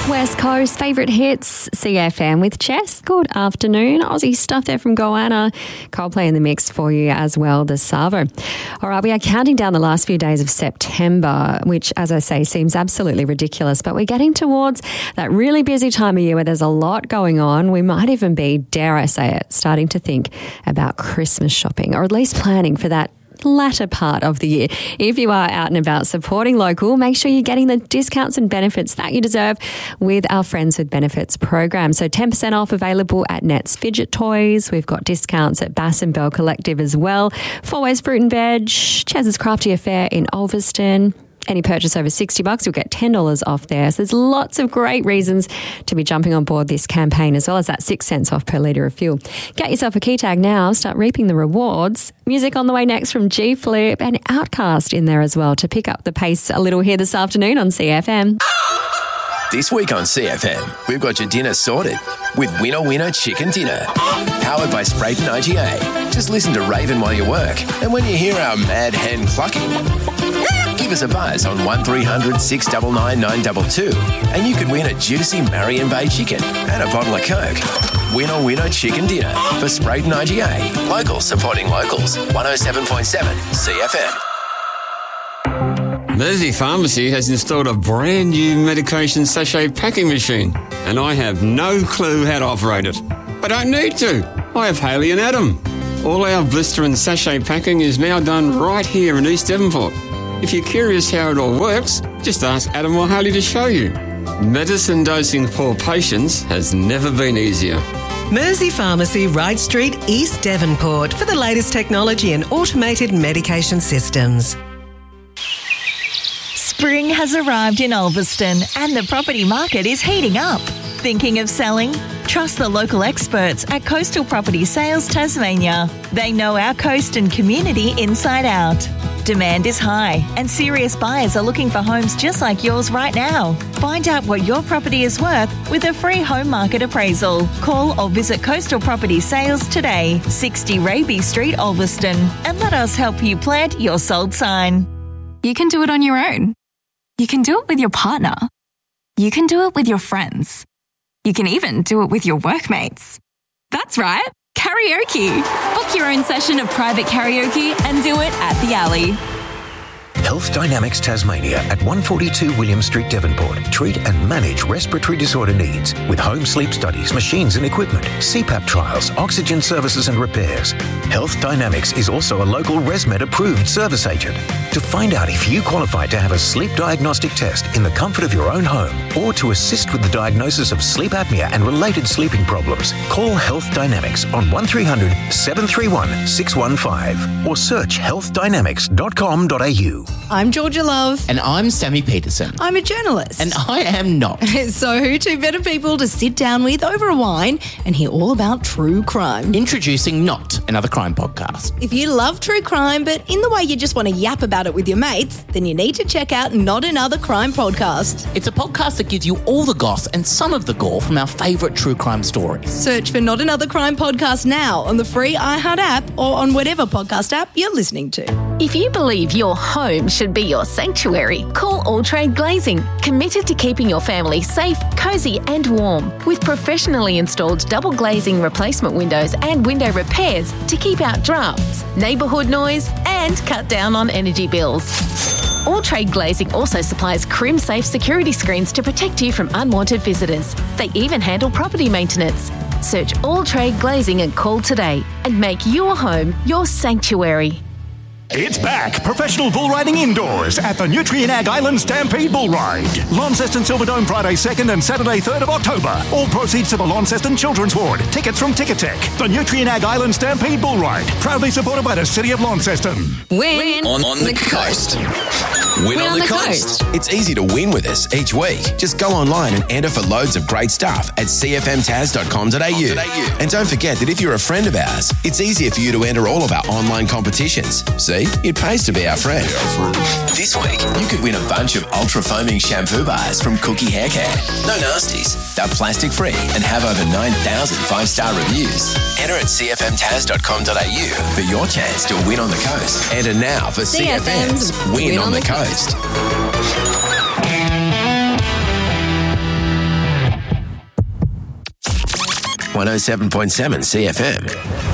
Rock West Coast, favourite hits, CFM with Jess. Good afternoon. Aussie stuff there from Goanna. Coldplay in the mix for you as well, the Savo. All right, we are counting down the last few days of September, which, as I say, seems absolutely ridiculous, but we're getting towards that really busy time of year where there's a lot going on. We might even be, dare I say it, starting to think about Christmas shopping, or at least planning for that latter part of the year. If you are out and about supporting local, make sure you're getting the discounts and benefits that you deserve with our Friends with Benefits program. So 10% off available at Nets Fidget Toys. We've got discounts at Bass and Bell Collective as well. Four Ways Fruit and Veg, Chaz's Crafty Affair in Ulverston. Any purchase over $60, you'll get $10 off there. So there's lots of great reasons to be jumping on board this campaign, as well as that 6 cents off per litre of fuel. Get yourself a key tag now, start reaping the rewards. Music on the way next from G Flip and Outcast in there as well to pick up the pace a little here this afternoon on CFM. This week on CFM, we've got your dinner sorted with Winner Winner Chicken Dinner. Powered by Sprayton IGA. Just listen to Raven while you work. And when you hear our mad hen clucking, give us a buzz on 1300 699 922 and you could win a juicy Marion Bay chicken and a bottle of Coke. Winner Winner Chicken Dinner for Sprayton IGA. Locals supporting locals. 107.7 CFM. Mersey Pharmacy has installed a brand new medication sachet packing machine, and I have no clue how to operate it. I don't need to. I have Haley and Adam. All our blister and sachet packing is now done right here in East Devonport. If you're curious how it all works, just ask Adam or Haley to show you. Medicine dosing for patients has never been easier. Mersey Pharmacy, Wright Street, East Devonport, for the latest technology and automated medication systems. Spring has arrived in Ulverston and the property market is heating up. Thinking of selling? Trust the local experts at Coastal Property Sales Tasmania. They know our coast and community inside out. Demand is high and serious buyers are looking for homes just like yours right now. Find out what your property is worth with a free home market appraisal. Call or visit Coastal Property Sales today, 60 Raby Street, Ulverston, and let us help you plant your sold sign. You can do it on your own. You can do it with your partner. You can do it with your friends. You can even do it with your workmates. That's right, karaoke. Book your own session of private karaoke and do it at the Alley. Health Dynamics Tasmania at 142 William Street, Devonport. Treat and manage respiratory disorder needs with home sleep studies, machines and equipment, CPAP trials, oxygen services and repairs. Health Dynamics is also a local ResMed approved service agent. To find out if you qualify to have a sleep diagnostic test in the comfort of your own home or to assist with the diagnosis of sleep apnea and related sleeping problems, call Health Dynamics on 1300 731 615 or search healthdynamics.com.au. I'm Georgia Love. And I'm Sammy Peterson. I'm a journalist. And I am not. So who two better people to sit down with over a wine and hear all about true crime? Introducing Not Another Crime Podcast. If you love true crime, but in the way you just want to yap about it with your mates, then you need to check out Not Another Crime Podcast. It's a podcast that gives you all the goss and some of the gore from our favourite true crime stories. Search for Not Another Crime Podcast now on the free iHeart app or on whatever podcast app you're listening to. If you believe your home should be your sanctuary, call All Trade Glazing, committed to keeping your family safe, cosy and warm, with professionally installed double glazing replacement windows and window repairs to keep out drafts, neighbourhood noise and cut down on energy bills. All Trade Glazing also supplies Crim-safe security screens to protect you from unwanted visitors. They even handle property maintenance. Search All Trade Glazing and call today and make your home your sanctuary. It's back. Professional bull riding indoors at the Nutrien Ag Island Stampede Bull Ride. Launceston Silverdome Friday 2nd and Saturday 3rd of October. All proceeds to the Launceston Children's Ward. Tickets from Ticketek. The Nutrien Ag Island Stampede Bull Ride. Proudly supported by the City of Launceston. Win on the coast. Win on the coast. It's easy to win with us each week. Just go online and enter for loads of great stuff at cfmtas.com.au. And don't forget that if you're a friend of ours, it's easier for you to enter all of our online competitions. See? It pays to be our friend. This week, you could win a bunch of ultra-foaming shampoo bars from Cookie Hair Care. No nasties. They're plastic-free and have over 9,000 five-star reviews. Enter at cfmtas.com.au for your chance to win on the coast. Enter now for CFM's Win on the Coast. 107.7 CFM.